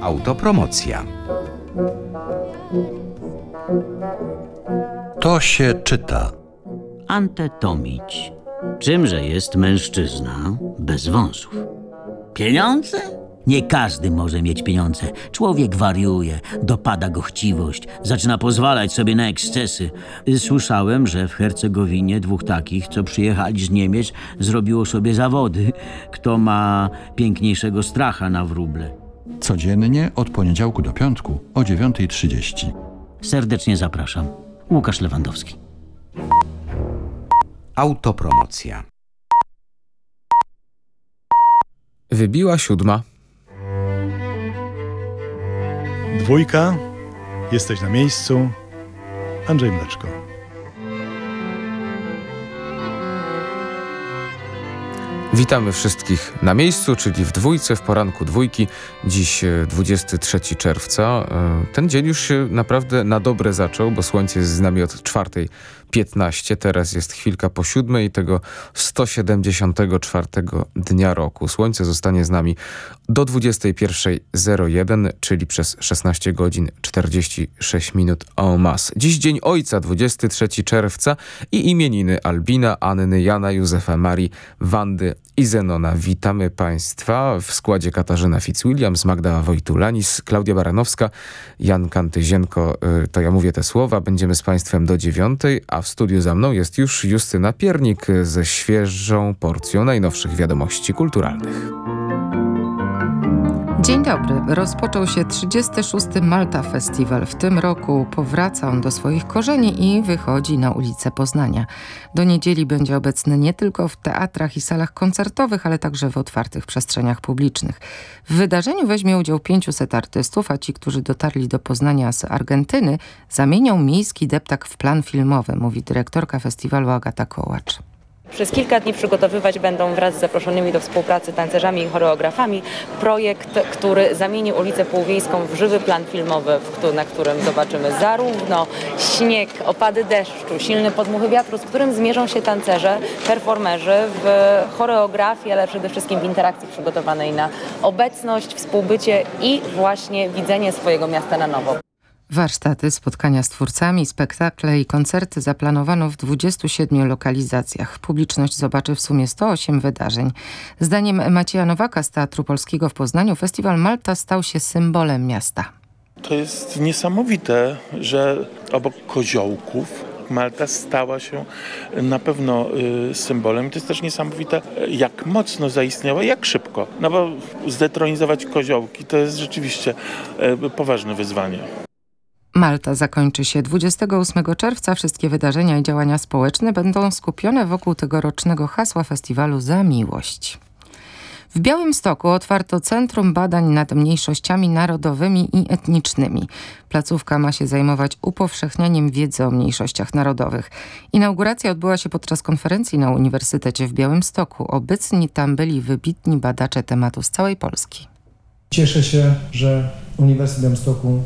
Autopromocja. To się czyta. Ante Tomić. Czymże jest mężczyzna bez wąsów? Pieniądze? Nie każdy może mieć pieniądze. Człowiek wariuje, dopada go chciwość, zaczyna pozwalać sobie na ekscesy. Słyszałem, że w Hercegowinie 2 takich, co przyjechali z Niemiec, zrobiło sobie zawody. Kto ma piękniejszego stracha na wróble. Codziennie od poniedziałku do piątku o 9:30. Serdecznie zapraszam. Łukasz Lewandowski. Autopromocja. Wybiła 7. 2. Jesteś na miejscu. Andrzej Mleczko. Witamy wszystkich na miejscu, czyli w 2, w poranku 2. Dziś 23 czerwca. Ten dzień już się naprawdę na dobre zaczął, bo słońce jest z nami od 4:15. Teraz jest chwilka po 7 tego 174 dnia roku. Słońce zostanie z nami do 21:01, czyli przez 16 godzin 46 minut en masse. Dziś Dzień Ojca, 23 czerwca i imieniny Albina, Anny, Jana, Józefa, Marii, Wandy i Zenona. Witamy Państwa w składzie Katarzyna Fitzwilliams, Magda Wojtulanis, Klaudia Baranowska, Jan Kantyzienko. To ja mówię te słowa. Będziemy z Państwem do 9, a w studiu za mną jest już Justyna Piernik ze świeżą porcją najnowszych wiadomości kulturalnych. Dzień dobry. Rozpoczął się 36. Malta Festiwal. W tym roku powraca on do swoich korzeni i wychodzi na ulice Poznania. Do niedzieli będzie obecny nie tylko w teatrach i salach koncertowych, ale także w otwartych przestrzeniach publicznych. W wydarzeniu weźmie udział 500 artystów, a ci, którzy dotarli do Poznania z Argentyny, zamienią miejski deptak w plan filmowy, mówi dyrektorka festiwalu Agata Kołacz. Przez kilka dni przygotowywać będą wraz z zaproszonymi do współpracy tancerzami i choreografami projekt, który zamieni ulicę Półwiejską w żywy plan filmowy, na którym zobaczymy zarówno śnieg, opady deszczu, silne podmuchy wiatru, z którym zmierzą się tancerze, performerzy w choreografii, ale przede wszystkim w interakcji przygotowanej na obecność, współbycie i właśnie widzenie swojego miasta na nowo. Warsztaty, spotkania z twórcami, spektakle i koncerty zaplanowano w 27 lokalizacjach. Publiczność zobaczy w sumie 108 wydarzeń. Zdaniem Macieja Nowaka z Teatru Polskiego w Poznaniu Festiwal Malta stał się symbolem miasta. To jest niesamowite, że obok koziołków Malta stała się na pewno symbolem. I to jest też niesamowite, jak mocno zaistniała, jak szybko. No bo zdetronizować koziołki to jest rzeczywiście poważne wyzwanie. Malta zakończy się 28 czerwca. Wszystkie wydarzenia i działania społeczne będą skupione wokół tegorocznego hasła festiwalu Za miłość. W Białymstoku otwarto Centrum Badań nad Mniejszościami Narodowymi i Etnicznymi. Placówka ma się zajmować upowszechnianiem wiedzy o mniejszościach narodowych. Inauguracja odbyła się podczas konferencji na Uniwersytecie w Białymstoku. Obecni tam byli wybitni badacze tematu z całej Polski. Cieszę się, że Uniwersytet w Białymstoku